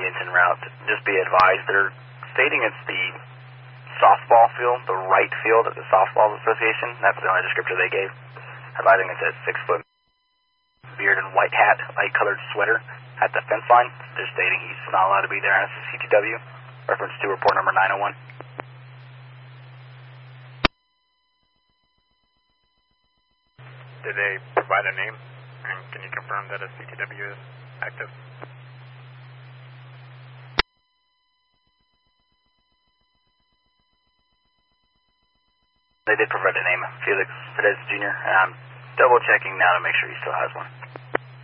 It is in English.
Eatonton route. Just be advised, they're stating it's the softball field, the right field at the Softball Association. That's the only descriptor they gave. Advising it's a 6-foot beard and white hat, light-colored sweater at the fence line. They're stating he's not allowed to be there unless it's CTW. Reference to report number 901. Did they provide a name? And can you confirm that a CTW is active? They did provide a name, Felix Perez Jr., and I'm double checking now to make sure he still has one.